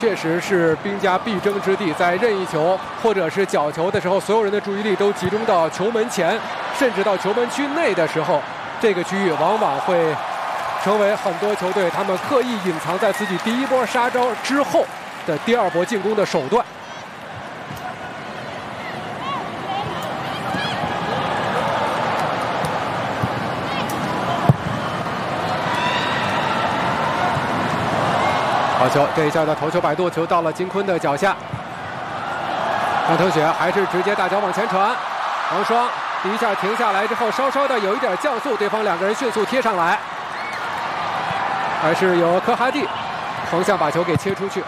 确实是兵家必争之地，在任意球或者是角球的时候，所有人的注意力都集中到球门前，甚至到球门区内的时候，这个区域往往会成为很多球队他们刻意隐藏在自己第一波杀招之后的第二波进攻的手段。好球！这一下的头球摆渡，球到了金坤的脚下。张腾雪还是直接大脚往前传，王霜第一下停下来之后，稍稍的有一点降速，对方两个人迅速贴上来，还是由科哈蒂横向把球给切出去。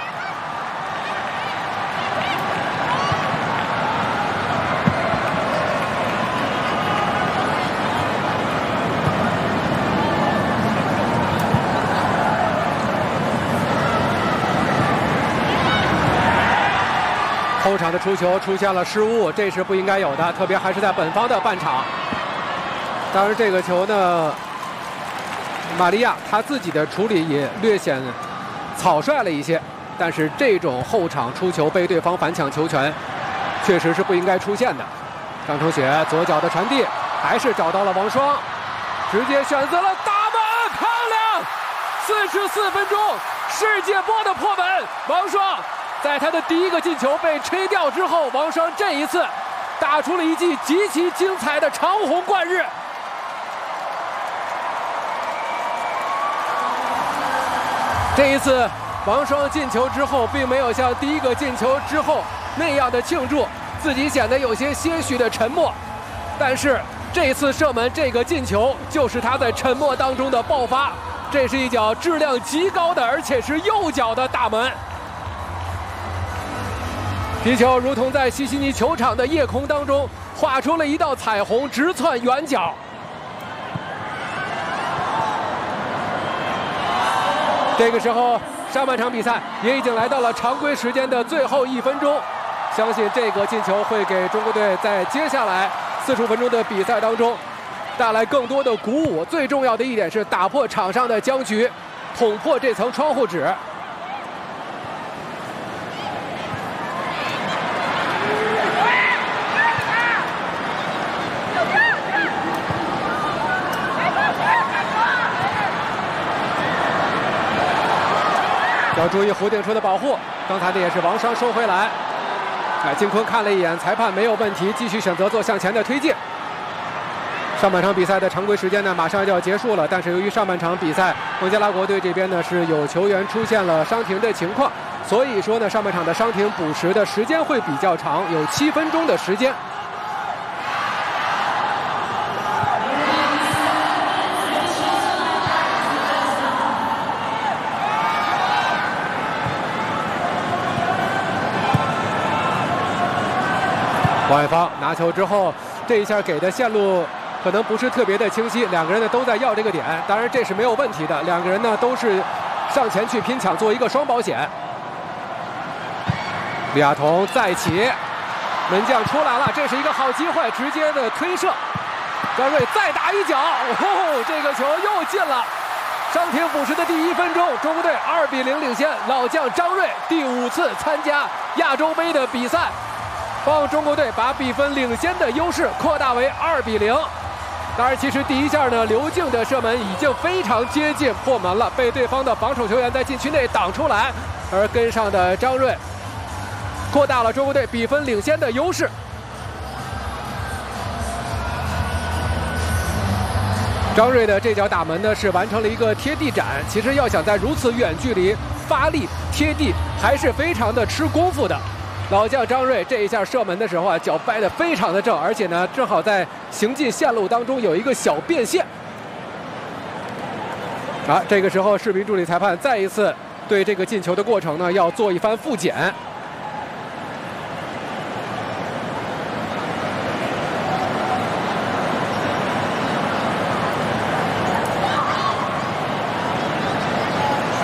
后场的出球出现了失误，这是不应该有的，特别还是在本方的半场。当然，这个球呢，玛利亚她自己的处理也略显草率了一些，但是这种后场出球被对方反抢球权，确实是不应该出现的。张腾雪左脚的传递，还是找到了王霜，直接选择了打门，漂亮！44分钟，世界波的破门，王霜。在他的第一个进球被吹掉之后，王霜这一次打出了一记极其精彩的长虹贯日。这一次王霜进球之后，并没有像第一个进球之后那样的庆祝，自己显得有些些许的沉默。但是这一次射门这个进球，就是他在沉默当中的爆发。这是一脚质量极高的，而且是右脚的大门。皮球如同在西悉尼球场的夜空当中画出了一道彩虹，直窜远角。这个时候，上半场比赛也已经来到了常规时间的最后1分钟。相信这个进球会给中国队在接下来45分钟的比赛当中带来更多的鼓舞。最重要的一点是打破场上的僵局，捅破这层窗户纸。要注意胡定初的保护，刚才的也是王霜收回来。金坤看了一眼裁判没有问题，继续选择做向前的推进。上半场比赛的常规时间呢马上就要结束了，但是由于上半场比赛孟加拉国队这边呢是有球员出现了伤停的情况，所以说呢上半场的伤停补时的时间会比较长，有7分钟的时间。王远芳拿球之后，这一下给的线路可能不是特别的清晰，两个人呢都在要这个点，当然这是没有问题的，两个人呢都是上前去拼抢，做一个双保险。李亚彤再起，门将出来了，这是一个好机会，直接的推射，张睿再打一脚，这个球又进了。伤停补时的第1分钟，中国队2比0领先，老将张睿第5次参加亚洲杯的比赛，帮中国队把比分领先的优势扩大为2比0。当然，其实第一下呢，刘静的射门已经非常接近破门了，被对方的防守球员在禁区内挡出来，而跟上的张睿扩大了中国队比分领先的优势。张睿的这脚打门呢，是完成了一个贴地斩。其实要想在如此远距离发力贴地，还是非常的吃功夫的。老将张睿这一下射门的时候啊，脚掰得非常的正，而且呢，正好在行进线路当中有一个小变线。这个时候视频助理裁判再一次对这个进球的过程呢，要做一番复检。